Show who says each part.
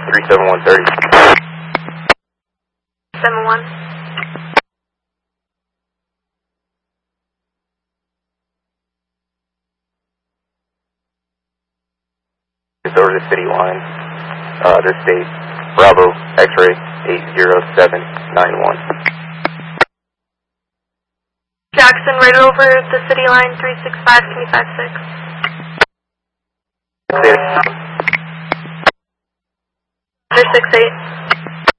Speaker 1: 37130.
Speaker 2: 71.
Speaker 1: It's over the city line. This state, Bravo, X-ray 80791.
Speaker 2: Jackson, right over the city line, 365, can you 56? 68.